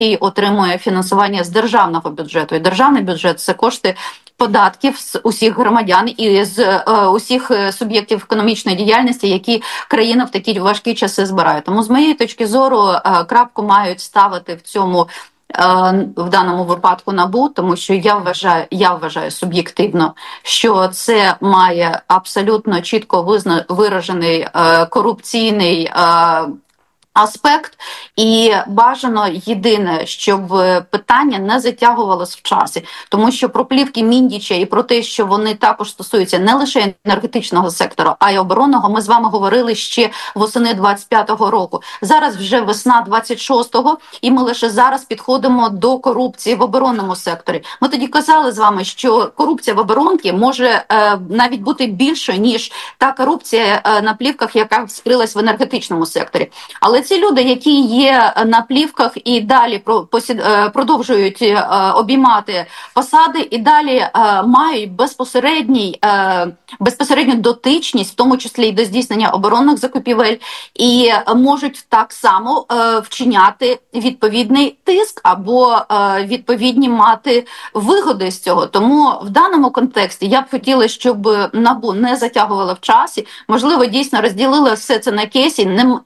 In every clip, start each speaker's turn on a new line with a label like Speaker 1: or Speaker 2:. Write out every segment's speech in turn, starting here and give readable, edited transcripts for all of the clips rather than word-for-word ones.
Speaker 1: який отримує фінансування з державного бюджету. І державний бюджет – це кошти податків з усіх громадян і з усіх суб'єктів економічної діяльності, які країна в такі важкі часи збирає. Тому з моєї точки зору крапку мають ставити в цьому в даному випадку НАБУ, тому що я вважаю суб'єктивно, що це має абсолютно чітко виражений корупційний аспект, і бажано єдине, щоб питання не затягувалось в часі, тому що про плівки Міндіча і про те, що вони також стосуються не лише енергетичного сектору, а й оборонного, ми з вами говорили ще восени 25-го року. Зараз вже весна 26-го, і ми лише зараз підходимо до корупції в оборонному секторі. Ми тоді казали з вами, що корупція в оборонці може навіть бути більшою, ніж та корупція на плівках, яка вскрилась в енергетичному секторі. Але ці люди, які є на плівках і далі продовжують обіймати посади, і далі мають безпосередню дотичність, в тому числі і до здійснення оборонних закупівель, і можуть так само вчиняти відповідний тиск або відповідні мати вигоди з цього. Тому в даному контексті я б хотіла, щоб НАБУ не затягувала в часі, можливо, дійсно розділила все це на кейсі,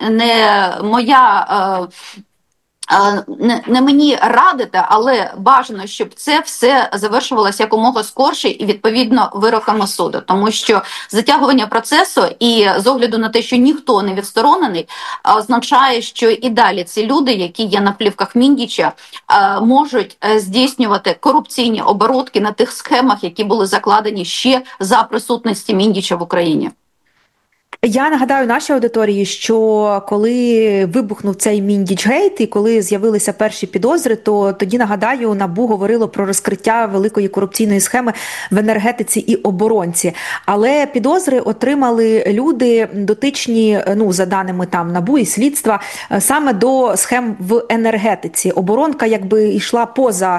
Speaker 1: не мені радити, але бажано, щоб це все завершувалося якомога скорше і відповідно вироками суду. Тому що затягування процесу і з огляду на те, що ніхто не відсторонений, означає, що і далі ці люди, які є на плівках Міндіча, можуть здійснювати корупційні оборудки на тих схемах, які були закладені ще за присутності Міндіча в Україні.
Speaker 2: Я нагадаю нашій аудиторії, що коли вибухнув цей Міндічгейт і коли з'явилися перші підозри, то тоді, нагадаю, НАБУ говорило про розкриття великої корупційної схеми в енергетиці і оборонці. Але підозри отримали люди дотичні, за даними там НАБУ і слідства, саме до схем в енергетиці. Оборонка якби йшла поза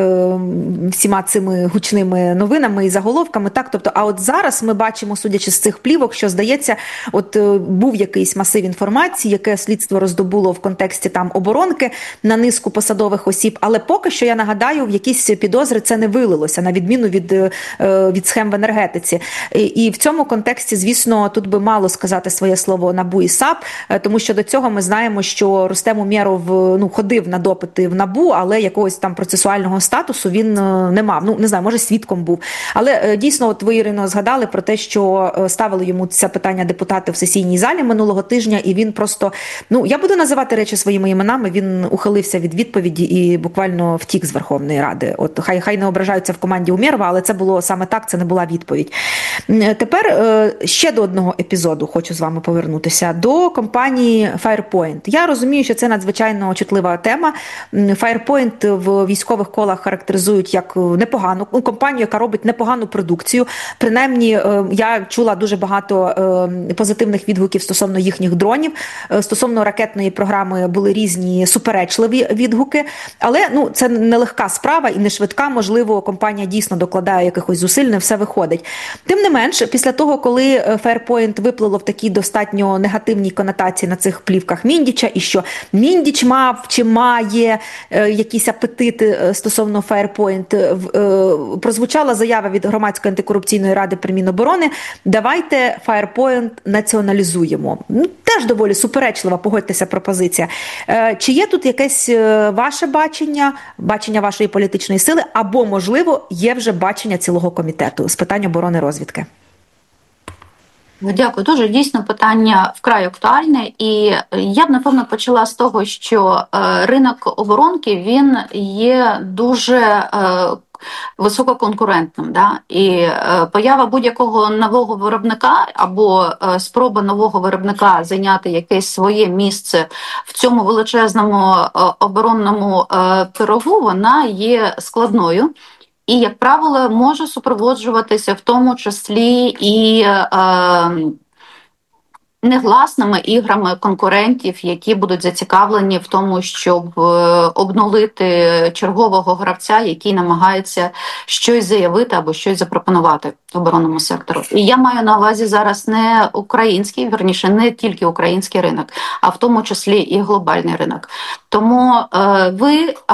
Speaker 2: всіма цими гучними новинами і заголовками. Так, тобто, а от зараз ми бачимо, судячи з цих плівок, що, здається, от був якийсь масив інформації, яке слідство роздобуло в контексті там оборонки на низку посадових осіб, але поки що, я нагадаю, в якісь підозри це не вилилося, на відміну від схем в енергетиці. І в цьому контексті, звісно, тут би мало сказати своє слово НАБУ і САП, тому що до цього ми знаємо, що Рустем Умєров ходив на допити в НАБУ, але якогось там процесуального статусу він не мав. Не знаю, може свідком був. Але дійсно, от ви, Ірино, згадали про те, що ставили йому це питання депутати в сесійній залі минулого тижня, і він просто, я буду називати речі своїми іменами, він ухилився від відповіді і буквально втік з Верховної Ради. От хай не ображаються в команді Умєрова, але це було саме так, це не була відповідь. Тепер ще до одного епізоду хочу з вами повернутися, до компанії Firepoint. Я розумію, що це надзвичайно чутлива тема. Firepoint в військових колах характеризують як непогану компанію, яка робить непогану продукцію. Принаймні, я чула дуже багато позитивних відгуків стосовно їхніх дронів. Стосовно ракетної програми були різні суперечливі відгуки, але це нелегка справа і не швидка, можливо, компанія дійсно докладає якихось зусиль, не все виходить. Тим не менш, після того, коли Firepoint виплило в такій достатньо негативній конотації на цих плівках Міндіча, і що Міндіч мав чи має якісь апетити стосовно Firepoint, прозвучала заява від Громадської антикорупційної ради при Міноборони: давайте Firepoint націоналізуємо. Теж доволі суперечлива, погодьтеся, пропозиція. Чи є тут якесь ваше бачення вашої політичної сили, або, можливо, є вже бачення цілого комітету з питань оборони і розвідки?
Speaker 1: Дякую. Дуже дійсно питання вкрай актуальне. І я б, напевно, почала з того, що ринок оборонки, він є дуже висококонкурентним. Да? І поява будь-якого нового виробника або спроба нового виробника зайняти якесь своє місце в цьому величезному оборонному пирогу, вона є складною. І, як правило, може супроводжуватися в тому числі і негласними іграми конкурентів, які будуть зацікавлені в тому, щоб обнулити чергового гравця, який намагається щось заявити або щось запропонувати в оборонному сектору. І я маю на увазі зараз не український, вірніше, не тільки український ринок, а в тому числі і глобальний ринок. Тому ви